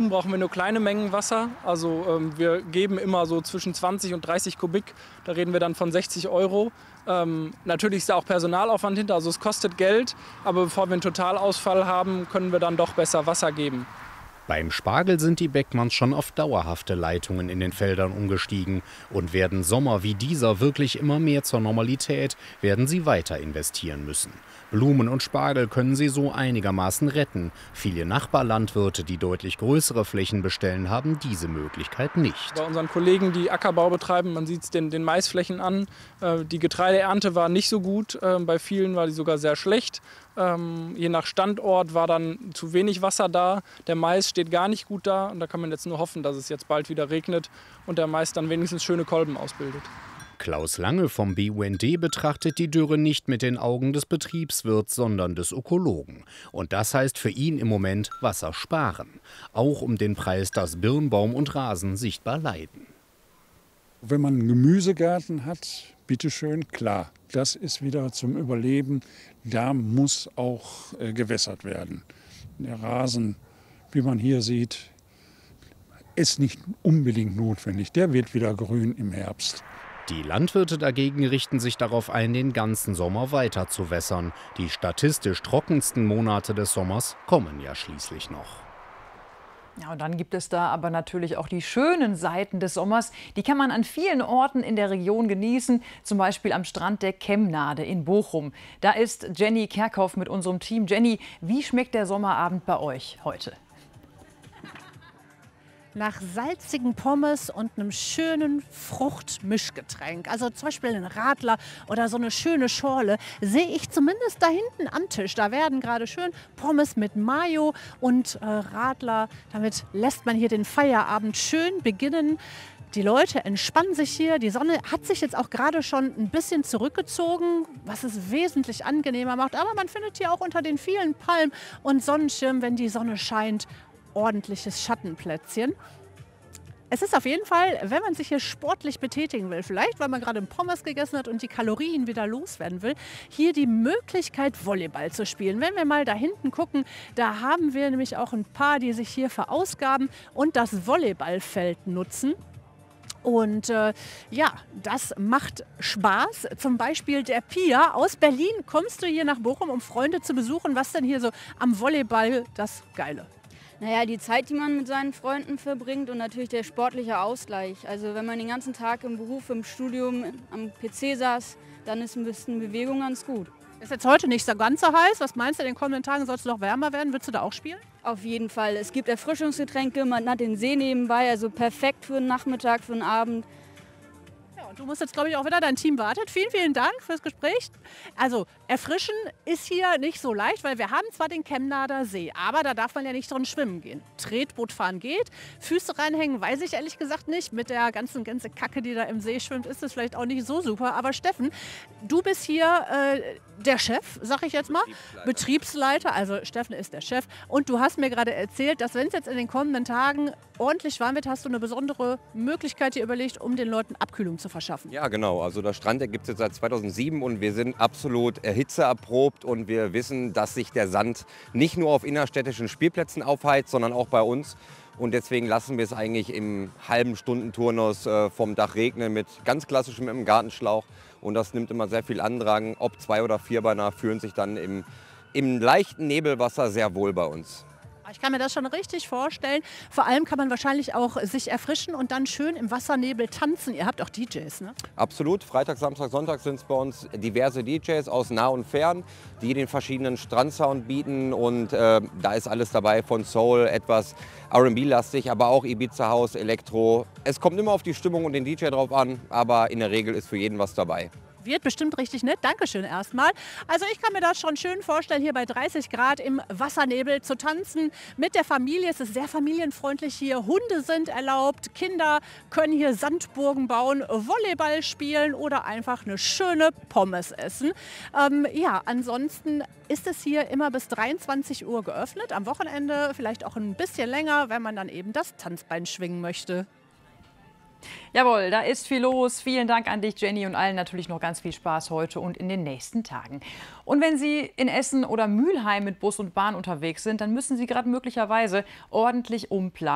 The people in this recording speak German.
brauchen wir nur kleine Mengen Wasser. Also wir geben immer so zwischen 20 und 30 Kubik. Da reden wir dann von 60 Euro. Natürlich ist da auch Personalaufwand hinter, also es kostet Geld. Aber bevor wir einen Totalausfall haben, können wir dann doch besser Wasser geben. Beim Spargel sind die Beckmanns schon auf dauerhafte Leitungen in den Feldern umgestiegen. Und werden Sommer wie dieser wirklich immer mehr zur Normalität, werden sie weiter investieren müssen. Blumen und Spargel können sie so einigermaßen retten. Viele Nachbarlandwirte, die deutlich größere Flächen bestellen, haben diese Möglichkeit nicht. Bei unseren Kollegen, die Ackerbau betreiben, man sieht es den Maisflächen an, die Getreideernte war nicht so gut, bei vielen war die sogar sehr schlecht. Je nach Standort war dann zu wenig Wasser da, der Mais steht gar nicht gut da und da kann man jetzt nur hoffen, dass es jetzt bald wieder regnet und der Mais dann wenigstens schöne Kolben ausbildet. Klaus Lange vom BUND betrachtet die Dürre nicht mit den Augen des Betriebswirts, sondern des Ökologen. Und das heißt für ihn im Moment Wasser sparen. Auch um den Preis, dass Birnbaum und Rasen sichtbar leiden. Wenn man einen Gemüsegärten hat, bitteschön, klar, das ist wieder zum Überleben. Da muss auch gewässert werden. Der Rasen, wie man hier sieht, ist nicht unbedingt notwendig. Der wird wieder grün im Herbst. Die Landwirte dagegen richten sich darauf ein, den ganzen Sommer weiter zu wässern. Die statistisch trockensten Monate des Sommers kommen ja schließlich noch. Ja, und dann gibt es da aber natürlich auch die schönen Seiten des Sommers. Die kann man an vielen Orten in der Region genießen, zum Beispiel am Strand der Kemnade in Bochum. Da ist Jenny Kerkhoff mit unserem Team. Jenny, wie schmeckt der Sommerabend bei euch heute? Nach salzigen Pommes und einem schönen Fruchtmischgetränk, also zum Beispiel einen Radler oder so eine schöne Schorle, sehe ich zumindest da hinten am Tisch. Da werden gerade schön Pommes mit Mayo und Radler. Damit lässt man hier den Feierabend schön beginnen. Die Leute entspannen sich hier. Die Sonne hat sich jetzt auch gerade schon ein bisschen zurückgezogen, was es wesentlich angenehmer macht. Aber man findet hier auch unter den vielen Palmen und Sonnenschirmen, wenn die Sonne scheint, ordentliches Schattenplätzchen. Es ist auf jeden Fall, wenn man sich hier sportlich betätigen will, vielleicht weil man gerade einen Pommes gegessen hat und die Kalorien wieder loswerden will, hier die Möglichkeit, Volleyball zu spielen. Wenn wir mal da hinten gucken, da haben wir nämlich auch ein paar, die sich hier verausgaben und das Volleyballfeld nutzen. Und ja, das macht Spaß. Zum Beispiel der Pia aus Berlin. Kommst du hier nach Bochum, um Freunde zu besuchen? Was denn hier so am Volleyball das Geile? Naja, die Zeit, die man mit seinen Freunden verbringt und natürlich der sportliche Ausgleich. Also wenn man den ganzen Tag im Beruf, im Studium, am PC saß, dann ist ein bisschen Bewegung ganz gut. Ist jetzt heute nicht so ganz so heiß. Was meinst du, in den kommenden Tagen soll es noch wärmer werden? Willst du da auch spielen? Auf jeden Fall. Es gibt Erfrischungsgetränke, man hat den See nebenbei, also perfekt für einen Nachmittag, für einen Abend. Und du musst jetzt, glaube ich, auch wieder, dein Team wartet. Vielen, vielen Dank fürs Gespräch. Also erfrischen ist hier nicht so leicht, weil wir haben zwar den Kemnader See, aber da darf man ja nicht drin schwimmen gehen. Tretboot fahren geht, Füße reinhängen, weiß ich ehrlich gesagt nicht. Mit der ganze Kacke, die da im See schwimmt, ist das vielleicht auch nicht so super. Aber Steffen, du bist hier der Chef, sag ich jetzt mal, Betriebsleiter. Also Steffen ist der Chef. Und du hast mir gerade erzählt, dass wenn es jetzt in den kommenden Tagen ordentlich warm wird, hast du eine besondere Möglichkeit dir überlegt, um den Leuten Abkühlung zu verschaffen. Ja, genau. Also das Stranddeck gibt es jetzt seit 2007 und wir sind absolut hitzeerprobt und wir wissen, dass sich der Sand nicht nur auf innerstädtischen Spielplätzen aufheizt, sondern auch bei uns. Und deswegen lassen wir es eigentlich im halben Stundenturnus vom Dach regnen mit ganz klassischem im Gartenschlauch. Und das nimmt immer sehr viel Andrang. Ob 2 oder 4 Beiner fühlen sich dann im leichten Nebelwasser sehr wohl bei uns. Ich kann mir das schon richtig vorstellen. Vor allem kann man wahrscheinlich auch sich erfrischen und dann schön im Wassernebel tanzen. Ihr habt auch DJs, ne? Absolut. Freitag, Samstag, Sonntag sind es bei uns diverse DJs aus nah und fern, die den verschiedenen Strandsound bieten. Und da ist alles dabei, von Soul, etwas R&B-lastig, aber auch Ibiza House, Elektro. Es kommt immer auf die Stimmung und den DJ drauf an, aber in der Regel ist für jeden was dabei. Wird bestimmt richtig nett. Dankeschön erstmal. Also ich kann mir das schon schön vorstellen, hier bei 30 Grad im Wassernebel zu tanzen. Mit der Familie. Es ist sehr familienfreundlich hier. Hunde sind erlaubt. Kinder können hier Sandburgen bauen, Volleyball spielen oder einfach eine schöne Pommes essen. Ja, ansonsten ist es hier immer bis 23 Uhr geöffnet. Am Wochenende vielleicht auch ein bisschen länger, wenn man dann eben das Tanzbein schwingen möchte. Jawohl, da ist viel los. Vielen Dank an dich, Jenny, und allen natürlich noch ganz viel Spaß heute und in den nächsten Tagen. Und wenn Sie in Essen oder Mülheim mit Bus und Bahn unterwegs sind, dann müssen Sie gerade möglicherweise ordentlich umplanen.